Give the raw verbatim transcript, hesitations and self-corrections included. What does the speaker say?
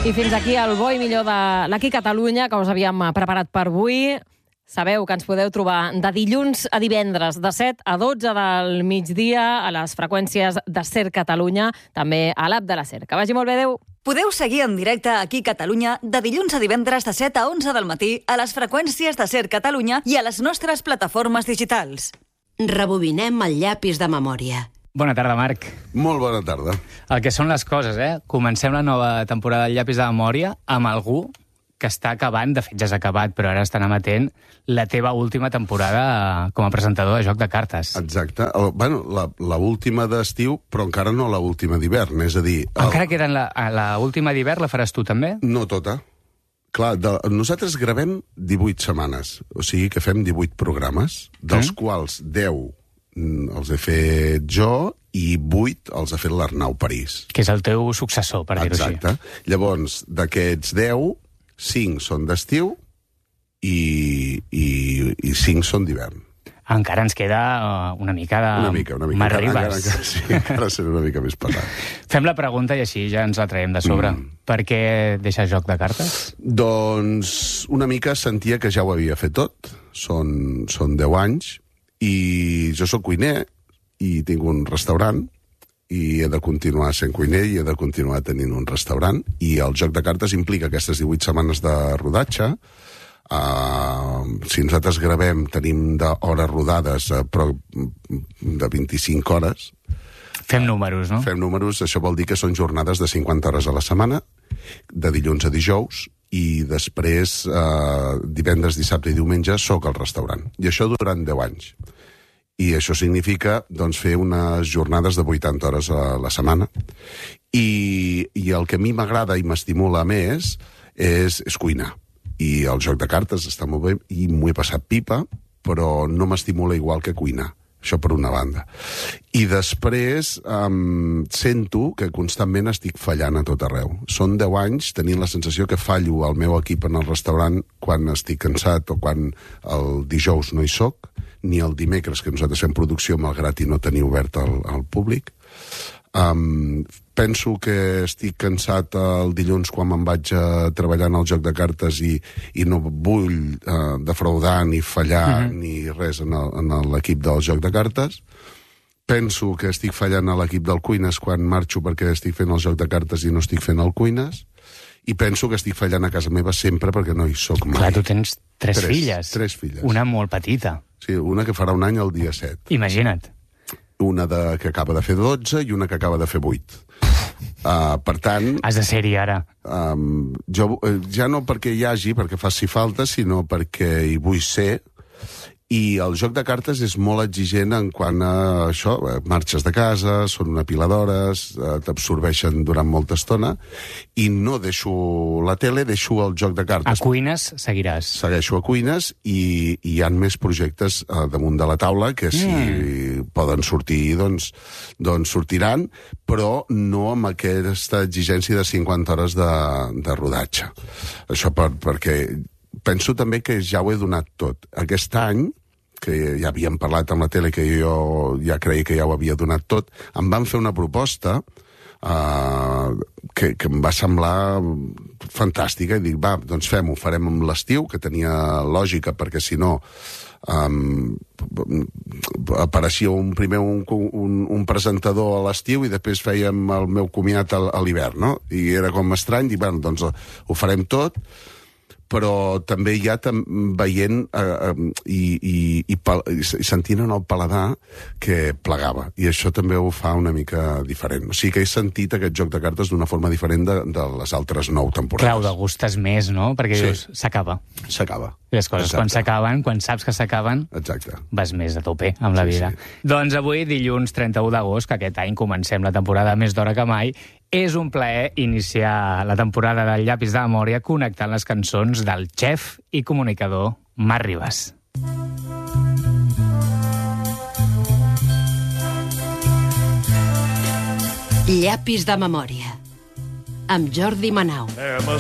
I fins aquí el bo i millor de l'Aquí Catalunya, que us havíem preparat per avui. Sabeu que ens podeu trobar de dilluns a divendres, de set a dotze del migdia, a les freqüències de SER Catalunya, també a l'app de la SER. Que vagi molt bé, adéu. Podeu seguir en directe aquí a Catalunya de dilluns a divendres de set a onze del matí a les freqüències de SER Catalunya i a les nostres plataformes digitals. Rebobinem el llapis de memòria. Bona tarda, Marc. Molt bona tarda. El que són les coses, eh? Comencem la nova temporada del llapis de memòria amb algú que està acabant, de fet ja s'ha acabat, però ara estan emetent la teva última temporada com a presentador de Joc de Cartes. Exacte. El, bueno, la, la última d'estiu, però encara no la última d'hivern, és a dir... El... Encara queden la, la última d'hivern, la faràs tu també? No tota. Clar, de, nosaltres gravem divuit setmanes, o sigui que fem divuit programes, dels mm. quals deu els he fet jo i vuit els ha fet l'Arnau París. Que és el teu successor, per dir-ho així. Exacte. Llavors, d'aquests deu, cinc són d'estiu i, i, i cinc són d'hivern. Encara ens queda uh, una mica de... Una mica, una mica. Mar Encara, Ribas. encara, sí, encara serà una mica més pesat. Fem la pregunta i així ja ens la traiem de sobre. Mm. Per què deixes Joc de Cartes? Doncs una mica sentia que ja ho havia fet tot. Són, són deu anys. I jo sóc cuiner i tinc un restaurant i he de continuar sent cuiner i he de continuar tenint un restaurant i el Joc de Cartes implica aquestes divuit setmanes de rodatge. Uh, si nosaltres gravem tenim d'hores rodades uh, però de vint-i-cinc hores. Fem números, no? Fem números, això vol dir que són jornades de cinquanta hores a la setmana, de dilluns a dijous, i després, eh, divendres, dissabte i diumenge, soc al restaurant. I això durant deu anys. I això significa doncs, fer unes jornades de vuitanta hores a la setmana. I, i el que a mi m'agrada i m'estimula més és, és cuinar. I el Joc de Cartes està molt bé i m'ho he passat pipa, però no m'estimula igual que cuinar. Això per una banda. I després um, sento que constantment estic fallant a tot arreu. Són deu anys tenint la sensació que fallo al meu equip en el restaurant quan estic cansat o quan el dijous no hi soc, ni el dimecres, que nosaltres fem producció malgrat i no tenir obert al, al públic. Um, penso que estic cansat el dilluns quan me'n vaig a treballar en el Joc de Cartes i, i no vull uh, defraudar ni fallar mm-hmm. ni res en, el, en l'equip del Joc de Cartes. Penso que estic fallant a l'equip del Cuines quan marxo perquè estic fent el Joc de Cartes i no estic fent el Cuines. I penso que estic fallant a casa meva sempre perquè no hi soc mai. Clar, tu tens tres, tres filles. Tres filles. Una molt petita. Sí, una que farà un any el dia set. Imagina't. Una de, que acaba de fer dotze i una que acaba de fer vuit. Uh, per tant... Has de ser-hi ara. Um, jo, ja no perquè hi hagi, perquè faci falta, sinó perquè hi vull ser. I el Joc de Cartes és molt exigent en quant a això, marxes de casa, són una pila d'hores, t'absorbeixen durant molta estona, i no deixo la tele, deixo el Joc de Cartes. A Cuines seguiràs. Segueixo a Cuines i, i hi ha més projectes uh, damunt de la taula que si mm. poden sortir, doncs, doncs sortiran, però no amb aquesta exigència de cinquanta hores de, de rodatge. Això per, perquè... Penso també que ja ho he donat tot. Aquest any, que ja havíem parlat amb la tele, que jo ja creia que ja ho havia donat tot, em van fer una proposta uh, que, que em va semblar fantàstica, i dic, va, doncs fem-ho, farem amb l'estiu, que tenia lògica, perquè si no um, apareixia un, primer un, un, un presentador a l'estiu i després fèiem el meu comiat a, a l'hivern, no? I era com estrany, dic, bueno, doncs ho farem tot, però també ja tam veient eh, eh, i, i, i, i sentint en el paladar que plegava. I això també ho fa una mica diferent. O sigui que he sentit aquest Joc de Cartes d'una forma diferent de, de les altres nou temporades. Clar, ho degustes més, no? Perquè sí. dius, s'acaba. S'acaba. I les coses, Exacte. quan s'acaben, quan saps que s'acaben, vas més a tope amb la vida. Sí, sí. Doncs avui, dilluns trenta-u d'agost, que aquest any comencem la temporada més d'hora que mai, és un plaer iniciar la temporada del Llapis de Memòria connectant les cançons del xef i comunicador Mar Ribas. Llapis de Memòria amb Jordi Manau.